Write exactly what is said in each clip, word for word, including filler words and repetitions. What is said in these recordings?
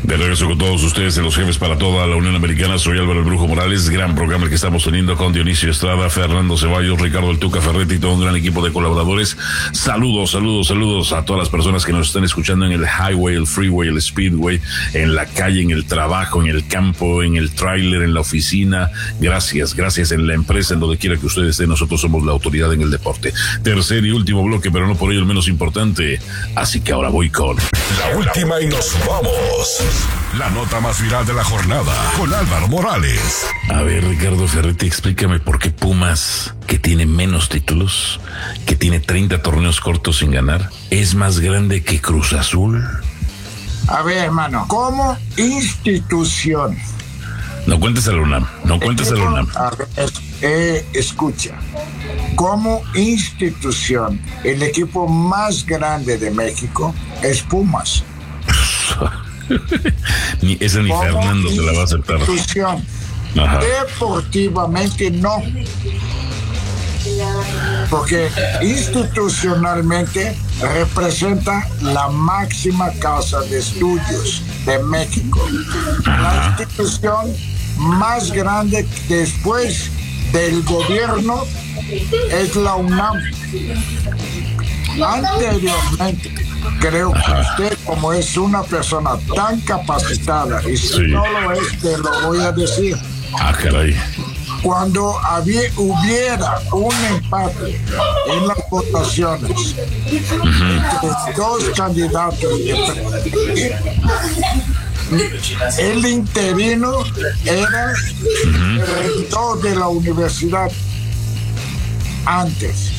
De regreso con todos ustedes en Los Jefes para toda la Unión Americana. Soy Álvaro el Brujo Morales. Gran programa el que estamos teniendo con Dionisio Estrada, Fernando Ceballos, Ricardo El Tuca Ferretti y todo un gran equipo de colaboradores. Saludos, saludos, saludos a todas las personas que nos están escuchando en el highway, el freeway, el speedway, en la calle, en el trabajo, en el campo, en el tráiler, en la oficina. Gracias, gracias en la empresa, en donde quiera que ustedes estén. Nosotros somos la autoridad en el deporte. Tercer y último bloque, pero no por ello el menos importante. Así que ahora voy con la última y nos vamos. La nota más viral de la jornada con Álvaro Morales. A ver, Ricardo Ferretti, explícame por qué Pumas, que tiene menos títulos, que tiene treinta torneos cortos sin ganar, es más grande que Cruz Azul. A ver, hermano, como institución. No cuentes a la UNAM, no cuentes a la UNAM. A ver, eh, escucha. Como institución, el equipo más grande de México es Pumas. Ni esa ni Fernando se la va a aceptar. Ajá. Deportivamente no, porque institucionalmente representa la máxima casa de estudios de México. Ajá. La institución más grande después del gobierno es la UNAM. Anteriormente, creo que usted, como es una persona tan capacitada, y si sí. no lo es, te lo voy a decir. Ah, caray. Cuando había, hubiera un empate en las votaciones uh-huh. entre dos candidatos de el interino era uh-huh. el rector de la universidad antes.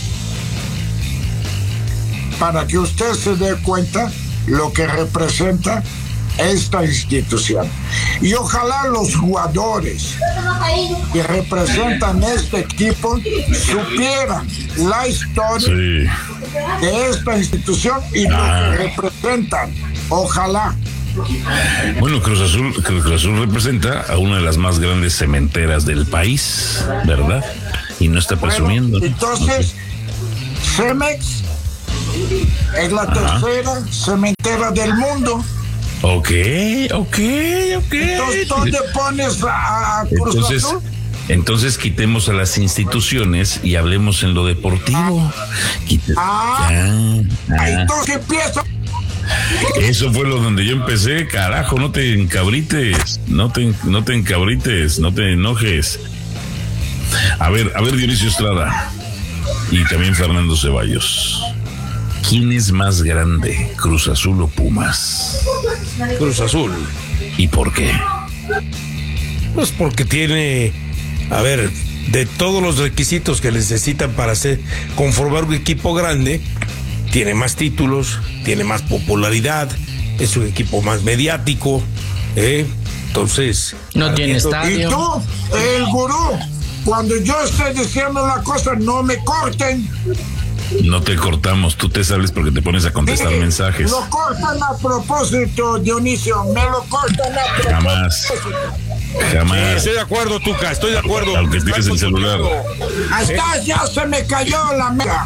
Para que usted se dé cuenta lo que representa esta institución. Y ojalá los jugadores que representan este equipo supieran la historia sí. de esta institución y ah. lo que representan. Ojalá. Bueno, Cruz Azul, Cruz Azul representa a una de las más grandes cementeras del país, ¿verdad? Y no está presumiendo. Bueno, entonces, okay. Cemex es la Ajá. tercera cementera del mundo. Ok, ok, ok. Entonces, ¿dónde pones a, a Cruz entonces, Azul? Entonces quitemos a las instituciones y hablemos en lo deportivo. Quita, ah, ya, ah, entonces empieza. Eso fue lo donde yo empecé, carajo, no te encabrites, no te, no te encabrites, no te enojes. A ver, a ver, Dionisio Estrada y también Fernando Ceballos. ¿Quién es más grande, Cruz Azul o Pumas? Cruz Azul. ¿Y por qué? Pues porque tiene, a ver, de todos los requisitos que necesitan para hacer, conformar un equipo grande, tiene más títulos, tiene más popularidad, es un equipo más mediático, ¿eh? Entonces... No tiene estadio. Y tú, el gurú, cuando yo estoy diciendo una cosa, no me corten. No te cortamos, tú te sales porque te pones a contestar sí, mensajes. Lo cortan a propósito, Dionisio, me lo cortan a propósito. Jamás, jamás. Sí, estoy de acuerdo, Tuca, estoy de acuerdo. Aunque tienes el celular. Hasta ¿Eh? ya se me cayó la mega.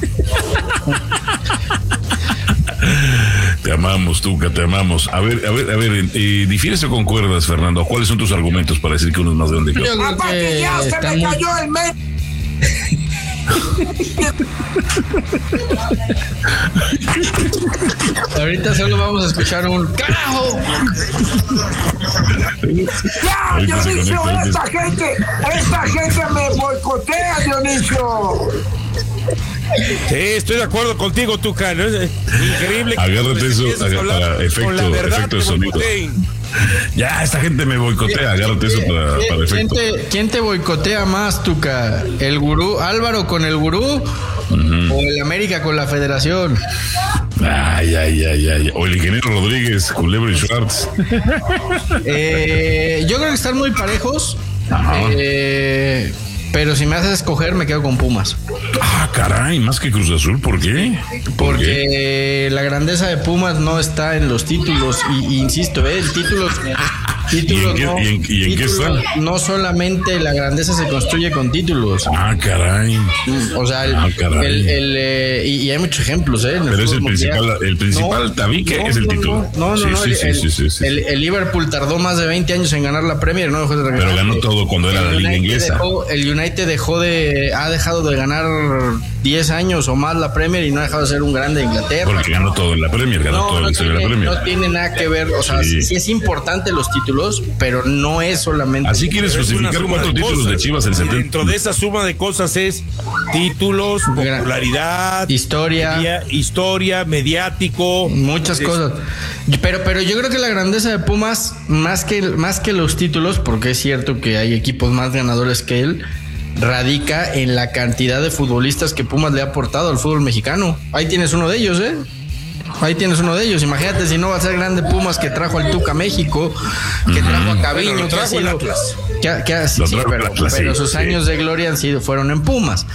Te amamos, Tuca, te amamos. A ver, a ver, a ver, eh, ¿difieres o concuerdas, Fernando? ¿Cuáles son tus argumentos para decir que uno es más grande que otro? Aparte ya se me muy... cayó el mes. Ahorita solo vamos a escuchar un ¡carajo! ¡Ya, Dionisio! ¡Esta gente! ¡Esta gente me boicotea, Dionisio! Sí, estoy de acuerdo contigo, Tuca, ¿no? Es increíble. Agárrate eso para efecto, efecto de sonido. Ya, esta gente me boicotea, agárrate eso para, para efecto. ¿Quién te, ¿Quién te boicotea más, Tuca? ¿El gurú, Álvaro con el gurú? Uh-huh. ¿O el América con la Federación? Ay, ay, ay, ay. O el ingeniero Rodríguez, Culebro y Schwartz. eh, yo creo que están muy parejos. Ajá. Eh, pero si me haces escoger, me quedo con Pumas. Ah, caray, más que Cruz Azul, ¿por qué? ¿Por Porque qué? la grandeza de Pumas no está en los títulos. Y, y insisto, ¿eh? El título Títulos, ¿Y en no, qué, y en, y en qué títulos, está? no solamente la grandeza se construye con títulos. Ah, caray. O sea, el, Ah, caray. el, el, eh, y, y hay muchos ejemplos, ¿eh? Pero es el principal, el principal No, tabique no, es el no, título. No, no, sí, no. sí, el, sí, el, sí, sí, sí. el, el Liverpool tardó más de veinte años en ganar la Premier, no dejó de ganar. Pero ganó todo cuando era la liga United inglesa. Dejó, el United dejó de, ha dejado de ganar diez años o más la Premier y no ha dejado de ser un grande de Inglaterra. Porque ganó todo en la Premier, ganó No, todo no en la historia de la tiene, Premier. no tiene nada que ver, o sea, Sí. sí, sí es importante los títulos, pero no es solamente. Así quieres Es una justificar suma cuatro de títulos cosas. de Chivas en setenta. Dentro de esa suma de cosas es títulos, popularidad, Historia. media- historia, mediático, Muchas es- cosas. Pero, pero yo creo que la grandeza de Pumas, más que, más que los títulos, porque es cierto que hay equipos más ganadores que él, radica en la cantidad de futbolistas que Pumas le ha aportado al fútbol mexicano. Ahí tienes uno de ellos, ¿eh? Ahí tienes uno de ellos. Imagínate si no va a ser grande Pumas que trajo al Tuca a México, que trajo a Caviño, Bueno, lo que ha trajo el sido- Atlas. que ha- que ha- sí, Lo sí, trajo el pero, Atlas, pero sí, sus sí. años de gloria han sido, fueron en Pumas.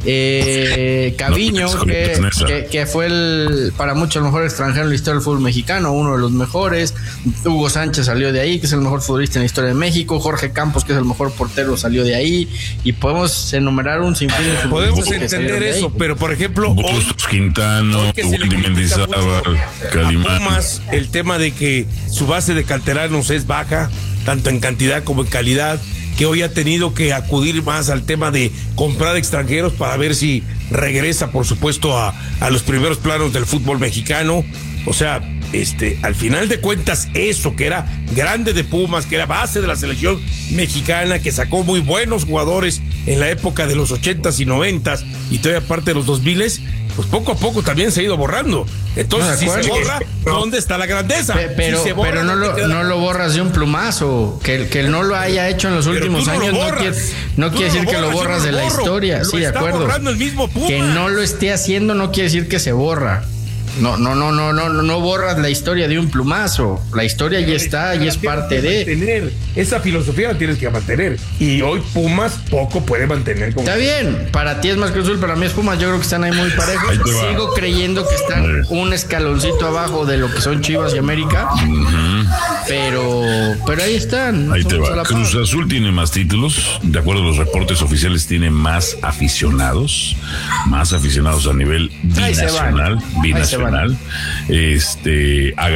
Eh, Caviño, No, que, con esa. que, que fue el, para muchos el mejor extranjero en la historia del fútbol mexicano, uno de los mejores. Hugo Sánchez salió de ahí, que es el mejor futbolista en la historia de México. Jorge Campos, que es el mejor portero, salió de ahí. Y podemos enumerar un sinfín de Podemos futbolistas que salieron entender de ahí. eso, pero por ejemplo, hoy, Bustos Quintano, hoy que se le Wendy critica Mendizábal, mucho a Calimán. Pumas el tema de que su base de canteranos es baja, tanto en cantidad como en calidad, que hoy ha tenido que acudir más al tema de comprar extranjeros para ver si regresa, por supuesto, a, a los primeros planos del fútbol mexicano. O sea, este, al final de cuentas, eso que era grande de Pumas, que era base de la selección mexicana, que sacó muy buenos jugadores en la época de los ochentas y noventas y todavía parte de los dos miles, pues poco a poco también se ha ido borrando. Entonces, No, de si se acuerdo. borra, ¿dónde está la grandeza? Pe- Pero, Si se borra, pero no, ¿dónde lo, queda la no lo borras de un plumazo. Que, el- que él no lo haya hecho en los Pero últimos tú no lo años no borras. quiere, no Tú quiere no decir lo que lo borras, yo borras no de lo la borro. historia. Lo Sí, de está acuerdo. borrando el mismo Puma. Que no lo esté haciendo no quiere decir que se borra. No, no, no, no, no, no, no borras la historia de un plumazo. La historia ya está y es parte de. Mantener. Esa filosofía la tienes que mantener. Y hoy Pumas poco puede mantener. Como... Está bien, para ti es más Cruz Azul, para mí es Pumas, yo creo que están ahí muy parejos. Ahí te va. Sigo creyendo que están un escaloncito abajo de lo que son Chivas y América. Pero, pero ahí están. no Ahí te somos a va. la par. Cruz Azul tiene más títulos. De acuerdo a los reportes oficiales, tiene más aficionados. Más aficionados a nivel Ahí se van. binacional. Ahí se van. Binacional. Este. ha